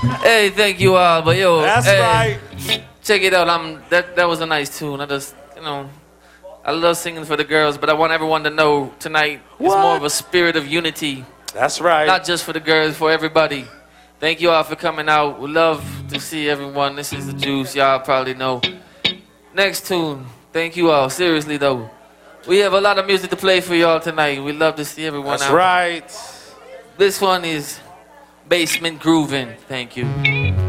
Hey, thank you all. But yo, That's hey, right. check it out. That was a nice tune. I just, I love singing for the girls, but I want everyone to know tonight is more of a spirit of unity. That's right. Not just for the girls, for everybody. Thank you all for coming out. We love to see everyone. This is the Juice. Y'all probably know. Next tune. Thank you all. Seriously though, we have a lot of music to play for y'all tonight. We love to see everyone That's out. right. This one is Basement Groovin'. Thank you.